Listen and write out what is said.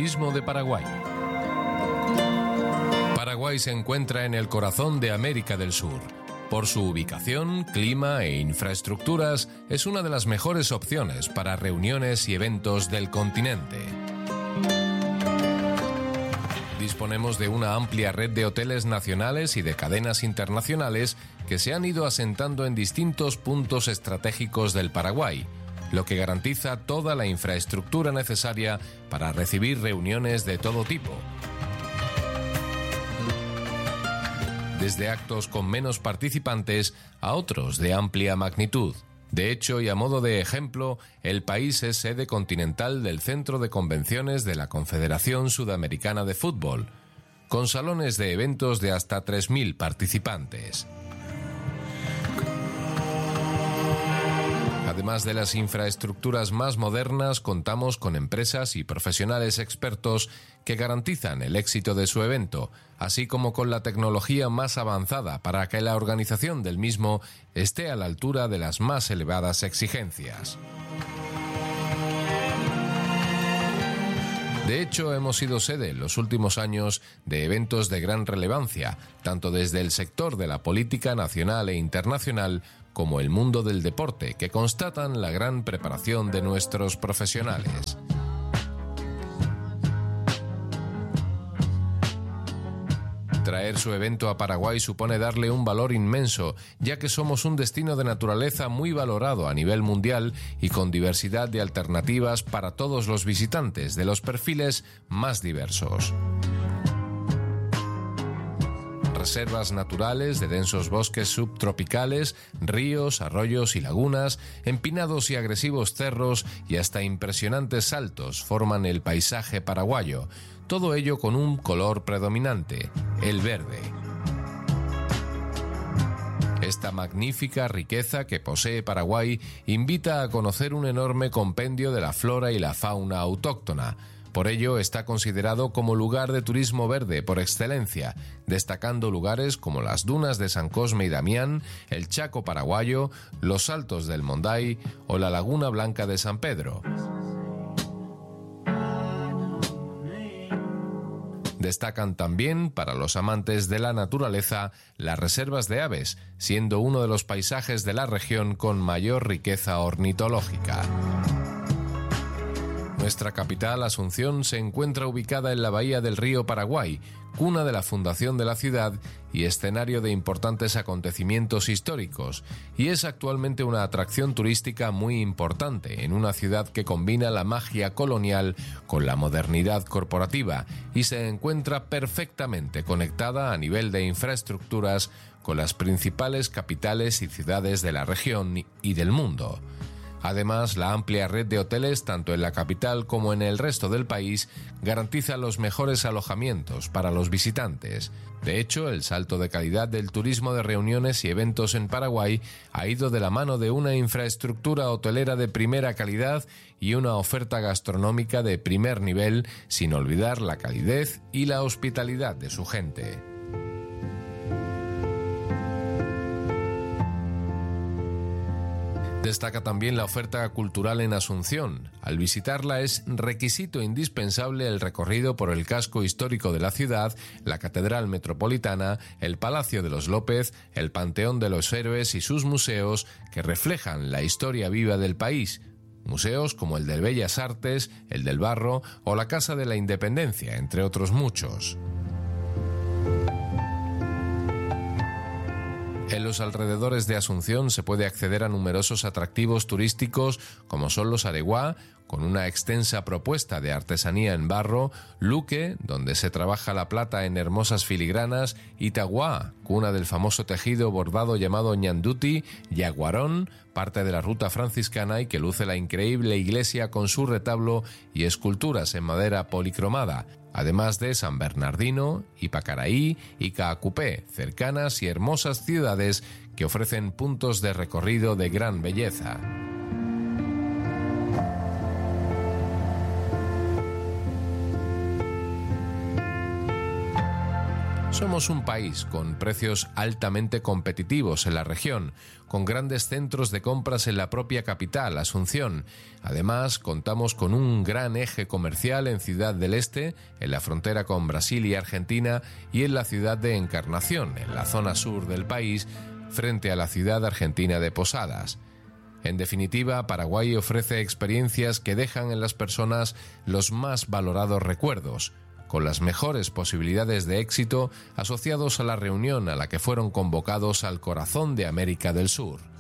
turismo de Paraguay. Paraguay se encuentra en el corazón de América del Sur. Por su ubicación, clima e infraestructuras, es una de las mejores opciones para reuniones y eventos del continente. Disponemos de una amplia red de hoteles nacionales y de cadenas internacionales que se han ido asentando en distintos puntos estratégicos del Paraguay, lo que garantiza toda la infraestructura necesaria para recibir reuniones de todo tipo. Desde actos con menos participantes a otros de amplia magnitud. De hecho, y a modo de ejemplo, el país es sede continental del Centro de Convenciones de la Confederación Sudamericana de Fútbol, con salones de eventos de hasta 3.000 participantes. Además de las infraestructuras más modernas, contamos con empresas y profesionales expertos que garantizan el éxito de su evento, así como con la tecnología más avanzada para que la organización del mismo esté a la altura de las más elevadas exigencias. De hecho, hemos sido sede en los últimos años de eventos de gran relevancia, tanto desde el sector de la política nacional e internacional como el mundo del deporte, que constatan la gran preparación de nuestros profesionales. Traer su evento a Paraguay supone darle un valor inmenso, ya que somos un destino de naturaleza muy valorado a nivel mundial y con diversidad de alternativas para todos los visitantes de los perfiles más diversos. Reservas naturales de densos bosques subtropicales, ríos, arroyos y lagunas, empinados y agresivos cerros y hasta impresionantes saltos forman el paisaje paraguayo, todo ello con un color predominante, el verde. Esta magnífica riqueza que posee Paraguay invita a conocer un enorme compendio de la flora y la fauna autóctona. Por ello está considerado como lugar de turismo verde por excelencia, destacando lugares como las dunas de San Cosme y Damián, el Chaco paraguayo, los Saltos del Monday o la Laguna Blanca de San Pedro. Destacan también, para los amantes de la naturaleza, las reservas de aves, siendo uno de los paisajes de la región con mayor riqueza ornitológica. Nuestra capital, Asunción, se encuentra ubicada en la bahía del río Paraguay, cuna de la fundación de la ciudad y escenario de importantes acontecimientos históricos, y es actualmente una atracción turística muy importante en una ciudad que combina la magia colonial con la modernidad corporativa y se encuentra perfectamente conectada a nivel de infraestructuras con las principales capitales y ciudades de la región y del mundo. Además, la amplia red de hoteles, tanto en la capital como en el resto del país, garantiza los mejores alojamientos para los visitantes. De hecho, el salto de calidad del turismo de reuniones y eventos en Paraguay ha ido de la mano de una infraestructura hotelera de primera calidad y una oferta gastronómica de primer nivel, sin olvidar la calidez y la hospitalidad de su gente. Destaca también la oferta cultural en Asunción. Al visitarla es requisito indispensable el recorrido por el casco histórico de la ciudad, la Catedral Metropolitana, el Palacio de los López, el Panteón de los Héroes y sus museos que reflejan la historia viva del país. Museos como el de Bellas Artes, el del Barro o la Casa de la Independencia, entre otros muchos. En los alrededores de Asunción se puede acceder a numerosos atractivos turísticos como son los Areguá, con una extensa propuesta de artesanía en barro, Luque, donde se trabaja la plata en hermosas filigranas, Itaguá, cuna del famoso tejido bordado llamado ñanduti, Yaguarón, parte de la ruta franciscana y que luce la increíble iglesia con su retablo y esculturas en madera policromada, además de San Bernardino, Ipacaraí y Caacupé, cercanas y hermosas ciudades que ofrecen puntos de recorrido de gran belleza. Somos un país con precios altamente competitivos en la región, con grandes centros de compras en la propia capital, Asunción. Además, contamos con un gran eje comercial en Ciudad del Este, en la frontera con Brasil y Argentina, y en la ciudad de Encarnación, en la zona sur del país, frente a la ciudad argentina de Posadas. En definitiva, Paraguay ofrece experiencias que dejan en las personas los más valorados recuerdos, con las mejores posibilidades de éxito asociados a la reunión a la que fueron convocados al corazón de América del Sur.